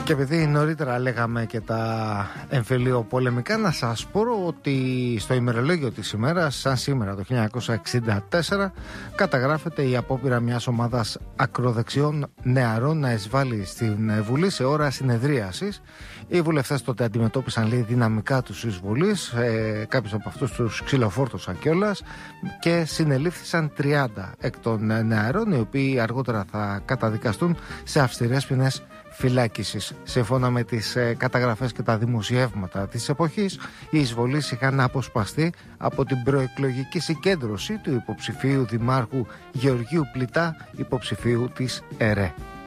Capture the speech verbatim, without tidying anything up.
Και επειδή νωρίτερα λέγαμε και τα εμφυλιοπολεμικά, να σας πω ότι στο ημερολόγιο της ημέρας, σαν σήμερα το χίλια εννιακόσια εξήντα τέσσερα, καταγράφεται η απόπειρα μιας ομάδας ακροδεξιών νεαρών να εισβάλλει στην Βουλή σε ώρα συνεδρίασης. Οι βουλευτές τότε αντιμετώπισαν λίγο δυναμικά τους εισβολείς, ε, κάποιους από αυτούς τους ξυλοφόρτωσαν κιόλας και συνελήφθησαν τριάντα εκ των νεαρών, οι οποίοι αργότερα θα καταδικαστούν σε αυστηρές ποινές φυλάκισης. Σύμφωνα με τις ε, καταγραφές και τα δημοσιεύματα της εποχής, οι εισβολείς είχαν αποσπαστεί από την προεκλογική συγκέντρωση του υποψηφίου δημάρχου Γεωργίου Πλητά, υποψηφίου της ΕΡΕ.